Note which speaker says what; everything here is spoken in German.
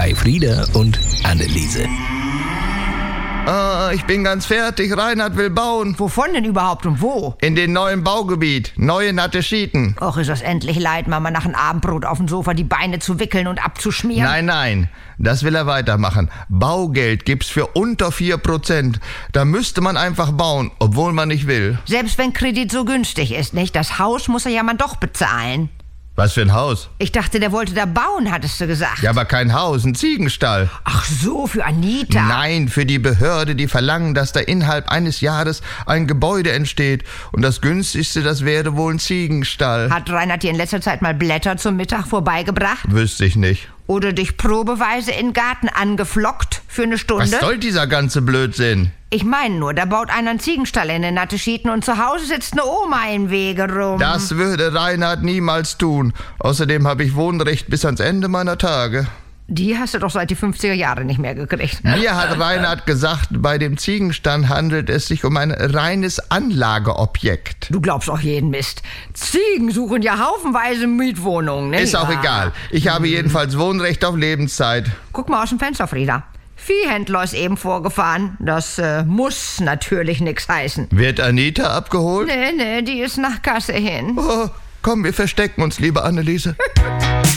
Speaker 1: bei Frieda und Anneliese.
Speaker 2: Ich bin ganz fertig. Reinhard will bauen.
Speaker 3: Wovon denn überhaupt und wo?
Speaker 2: In den neuen Baugebiet. Neue natte Schieten.
Speaker 3: Och, ist das endlich leid, Mama, nach dem Abendbrot auf dem Sofa die Beine zu wickeln und abzuschmieren?
Speaker 2: Nein. Das will er weitermachen. Baugeld gibt's für unter 4%. Da müsste man einfach bauen, obwohl man nicht will.
Speaker 3: Selbst wenn Kredit so günstig ist, nicht? Das Haus muss er ja mal doch bezahlen.
Speaker 2: Was für ein Haus?
Speaker 3: Ich dachte, der wollte da bauen, hattest du gesagt.
Speaker 2: Ja, aber kein Haus, ein Ziegenstall.
Speaker 3: Ach so, für Anita.
Speaker 2: Nein, für die Behörde, die verlangen, dass da innerhalb eines Jahres ein Gebäude entsteht. Und das günstigste, das wäre wohl ein Ziegenstall.
Speaker 3: Hat Reinhard dir in letzter Zeit mal Blätter zum Mittag vorbeigebracht?
Speaker 2: Wüsste ich nicht.
Speaker 3: Oder dich probeweise in den Garten angeflockt für eine Stunde?
Speaker 2: Was soll dieser ganze Blödsinn?
Speaker 3: Ich meine nur, da baut einer einen Ziegenstall in den Natteschieten und zu Hause sitzt eine Oma im Wege rum.
Speaker 2: Das würde Reinhard niemals tun. Außerdem habe ich Wohnrecht bis ans Ende meiner Tage.
Speaker 3: Die hast du doch seit die 50er Jahre nicht mehr gekriegt.
Speaker 2: Mir hat Reinhard gesagt, bei dem Ziegenstall handelt es sich um ein reines Anlageobjekt.
Speaker 3: Du glaubst auch jeden Mist. Ziegen suchen ja haufenweise Mietwohnungen, ne?
Speaker 2: Ist auch egal. Ich habe jedenfalls Wohnrecht auf Lebenszeit.
Speaker 3: Guck mal aus dem Fenster, Frieda. Viehhändler ist eben vorgefahren. Das muss natürlich nix heißen.
Speaker 2: Wird Anita abgeholt?
Speaker 3: Nee, die ist nach Kasse hin.
Speaker 2: Oh, komm, wir verstecken uns, liebe Anneliese.